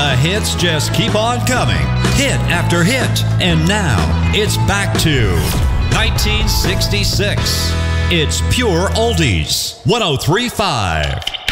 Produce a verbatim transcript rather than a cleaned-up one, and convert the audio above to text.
The hits just keep on coming, hit after hit. And now, it's back to nineteen sixty-six. It's Pure Oldies, one oh three point five.